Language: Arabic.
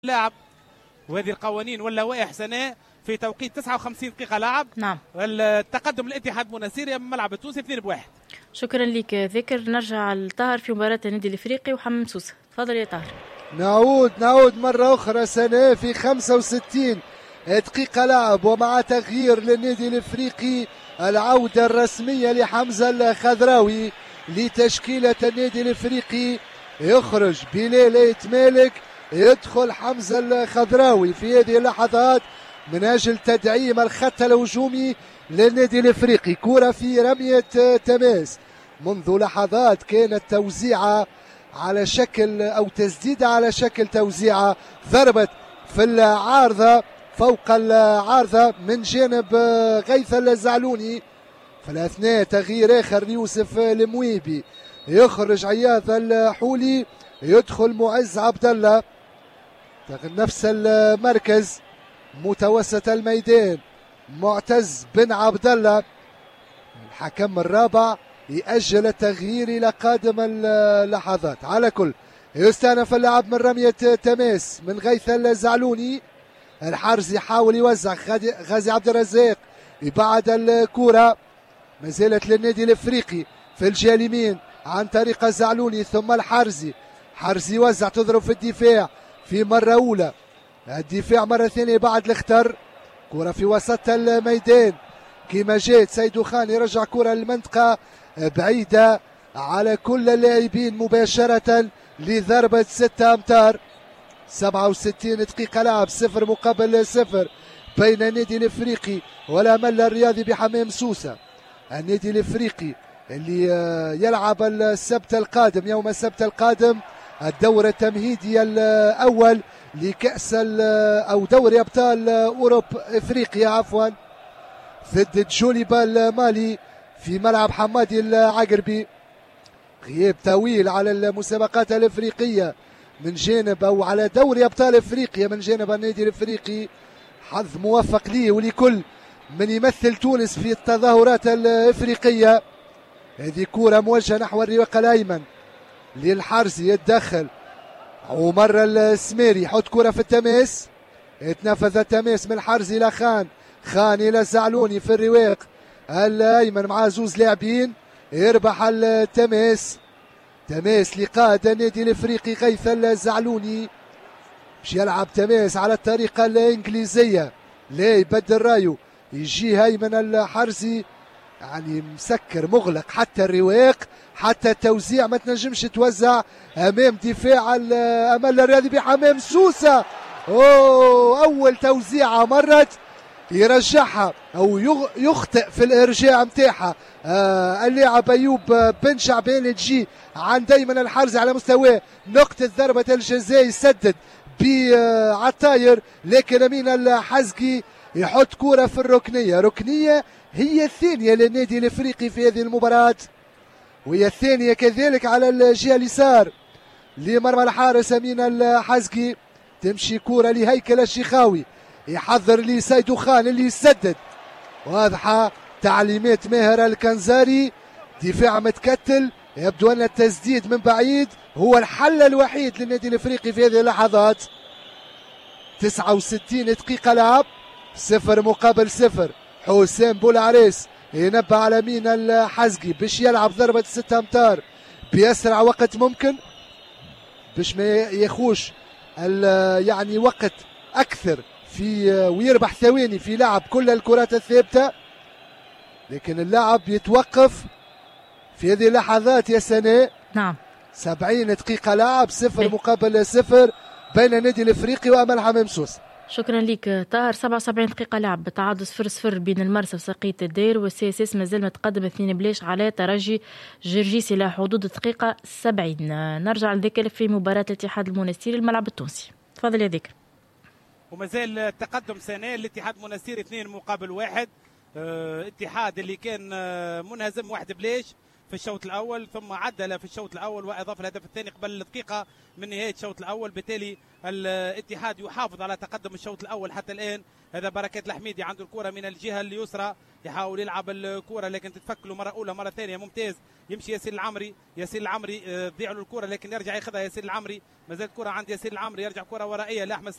لاعب، وهذه القوانين واللوائح سنة في توقيت 59 دقيقة لاعب. نعم. التقدم الاتحاد مناسير من ملعب التونسي 2-1. شكرا لك ذكر. نرجع لطاهر في مباراة النادي الافريقي وحمام سوسة. تفضل يا طاهر. نعود مرة أخرى سنة في 65 دقيقة لعب، ومع تغيير للنادي الافريقي العودة الرسمية لحمزة الخضراوي لتشكيلة النادي الافريقي. يخرج بلال ايت مالك، يدخل حمزة الخضراوي في هذه اللحظات من أجل تدعيم الخط الهجومي للنادي الافريقي. كرة في رمية تماس، منذ لحظات كانت توزيعة على شكل أو تسديدة على شكل توزيعة، ضربت في العارضة فوق العارضة من جانب غيث الزعلوني. في الأثناء تغيير آخر ليوسف المويبي، يخرج عياض الحولي، يدخل معز عبد الله نفس المركز متوسط الميدان معتز بن عبد الله. الحكم الرابع يأجل التغيير إلى قادم اللحظات. على كل يستأنف اللعب من رمية تماس من غيث الزعلوني. الحارس يحاول يوزع، غازي عبد الرزاق يبعد الكرة، ما زالت للنادي الافريقي في الجهة اليمين عن طريق الزعلوني، ثم الحارزي يوزع، تضرب في الدفاع في مرة أولى، الدفاع مرة ثانية بعد الخطر. كرة في وسط الميدان كما جات سيدو خان، يرجع كرة للمنطقة بعيدة على كل اللاعبين مباشرة لضربة 6 أمتار. 67 دقيقة لعب، 0-0 بين النادي الافريقي والامل الرياضي بحمام سوسة. النادي الافريقي اللي يلعب السبت القادم، يوم السبت القادم، الدور التمهيدي الاول لكأس او دوري ابطال افريقيا عفوا، ضد جوليبا المالي في ملعب حمادي العقربي. غياب طويل على المسابقات الافريقيه من جانب او على دوري ابطال افريقيا من جانب النادي الافريقي. حظ موفق ليه ولكل من يمثل تونس في التظاهرات الافريقيه. هذه كرة موجهه نحو الرواق الايمن للحارزي، يتدخل ومره السميري يحط كرة في التماس، يتنفذ التماس من الحارزي الى خان الى الزعلوني في الرواق الايمن مع زوز لاعبين، يربح التماس. تماس لقائد النادي الافريقي غيث الزعلوني، باش يلعب تماس على الطريقه الانجليزيه، لا يبدل رايه، يجي هيمن الحرزي يعني مسكر مغلق، حتى الرواق حتى التوزيع ما تنجمش توزع امام دفاع الامل الرياضي بحمام سوسه. اول توزيعه مرت يرجعها او يخطئ في الارجاع نتاعها اللاعب ايوب بن شعبان، تجي عن دايما الحارس على مستوى نقطه ضربه الجزاء، يسدد بعطاير، لكن امين الحزقي يحط كرة في ركنيه هي الثانيه للنادي الافريقي في هذه المباراه، وهي الثانيه كذلك على الجهه اليسار لمرمى الحارس امين الحزقي. تمشي كرة لهيكل الشيخاوي، يحضر لي سيدو خان اللي يسدد، واضحه تعليمات ماهر الكنزاري، دفاع متكتل، يبدو ان التسديد من بعيد هو الحل الوحيد للنادي الافريقي في هذه اللحظات. 69 دقيقه لعب، 0-0. حسام بولعريس ينبه على مين الحزقي باش يلعب ضربه 6 امتار باسرع وقت ممكن، باش ما يخوش يعني وقت اكثر في ويربح ثواني في لعب كل الكرات الثابته. لكن اللاعب يتوقف في هذه اللحظات يا سناء. نعم. 70 دقيقة لعب، 0-0 بين النادي الافريقي وامل حمام سوسة. شكرا لك طاهر. 77 دقيقة لعب، تعادل 0-0 بين المرسى وساقية الدير، والسي اس اس مازال متقدم 2-0 على ترجي جرجيس الى حدود الدقيقة 70. نرجع لذكر في مباراة الاتحاد المنستيري الملعب التونسي. تفضل يا ذكر. ومازال التقدم سنة الاتحاد المنستيري 2-1. اتحاد اللي كان منهزم 1-0 في الشوط الاول، ثم عدل في الشوط الاول واضاف الهدف الثاني قبل دقيقه من نهايه الشوط الاول. بالتالي الاتحاد يحافظ على تقدم الشوط الاول حتى الان. هذا بركات الحميدي عنده الكره من الجهه اليسرى، يحاول يلعب الكره لكن تتفك له مره اولى مره ثانيه. ممتاز، يمشي ياسين العمري، ياسين العمري تضيع له الكره لكن يرجع ياخذها ياسين العمري. ما زالت كره عند ياسين العمري، يرجع كره ورائيه لاحمد